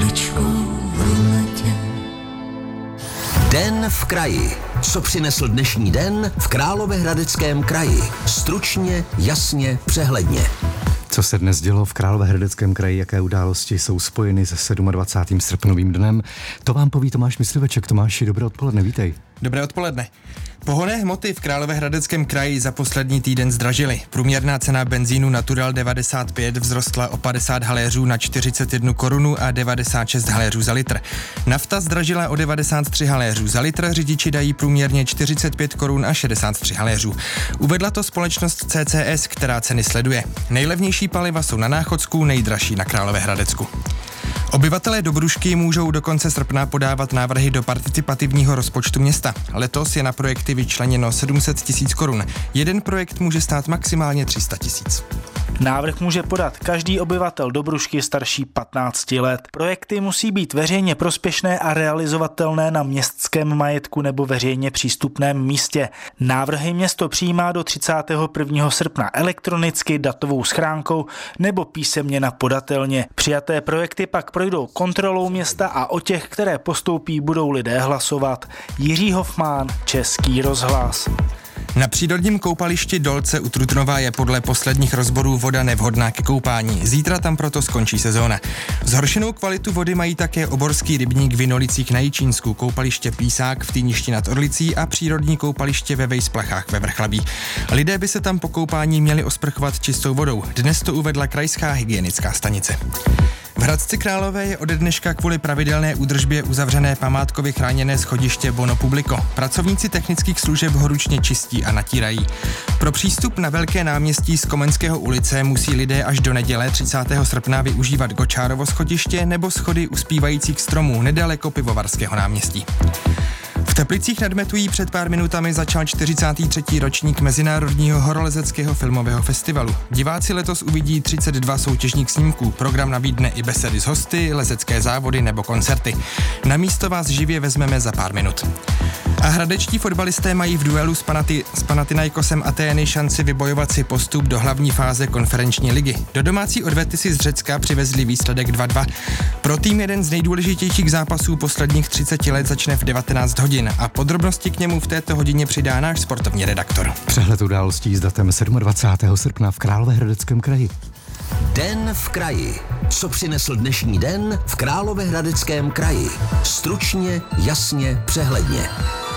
tečkou v letě. Den v kraji. Co přinesl dnešní den v Královéhradeckém kraji? Stručně, jasně, přehledně. Co se dnes dělo v Královéhradeckém kraji, jaké události jsou spojeny se 27. srpnovým dnem, to vám poví Tomáš Mysliveček. Tomáši, dobré odpoledne, vítej. Dobré odpoledne. Pohonné hmoty v Královéhradeckém kraji za poslední týden zdražily. Průměrná cena benzínu Natural 95 vzrostla o 50 haléřů na 41 korunu a 96 haléřů za litr. Nafta zdražila o 93 haléřů za litr, řidiči dají průměrně 45 korun a 63 haléřů. Uvedla to společnost CCS, která ceny sleduje. Nejlevnější paliva jsou na Náchodsku, nejdražší na Královéhradecku. Obyvatelé Dobrušky můžou do konce srpna podávat návrhy do participativního rozpočtu města. Letos je na projekty vyčleněno 700 000 korun. Jeden projekt může stát maximálně 300 000. Návrh může podat každý obyvatel Dobrušky starší 15 let. Projekty musí být veřejně prospěšné a realizovatelné na městském majetku nebo veřejně přístupném místě. Návrhy město přijímá do 31. srpna elektronicky, datovou schránkou nebo písemně na podatelně. Přijaté projekty pak projdou kontrolou města a o těch, které postoupí, budou lidé hlasovat. Jiří Hofmán, Český rozhlas. Na přírodním koupališti Dolce u Trutnova je podle posledních rozborů voda nevhodná ke koupání. Zítra tam proto skončí sezóna. Zhoršenou kvalitu vody mají také oborský rybník v Jinolicích na Jičínsku, koupaliště Písák v Týništi nad Orlicí a přírodní koupaliště ve Vejsplachách ve Vrchlabí. Lidé by se tam po koupání měli osprchovat čistou vodou. Dnes to uvedla krajská hygienická stanice. V Hradci Králové je ode dneška kvůli pravidelné údržbě uzavřené památkově chráněné schodiště Bono Publico. Pracovníci technických služeb ho ručně čistí a natírají. Pro přístup na Velké náměstí z Komenského ulice musí lidé až do neděle 30. srpna využívat Gočárovo schodiště nebo schody uspívajících stromů nedaleko Pivovarského náměstí. V Teplicích nad Metují před pár minutami začal 43. ročník Mezinárodního horolezeckého filmového festivalu. Diváci letos uvidí 32 soutěžních snímků. Program nabídne i besedy s hosty, lezecké závody nebo koncerty. Na místo vás živě vezmeme za pár minut. A hradečtí fotbalisté mají v duelu s Panathinaikosem Atény šanci vybojovat si postup do hlavní fáze konferenční ligy. Do domácí odvety si z Řecka přivezli výsledek 2-2. Pro tým jeden z nejdůležitějších zápasů posledních 30 let začne v 19 hodin a podrobnosti k němu v této hodině přidá náš sportovní redaktor. Přehled událostí s datem 27. srpna v Královéhradeckém kraji. Den v kraji. Co přinesl dnešní den v Královéhradeckém kraji? Stručně, jasně, přehledně.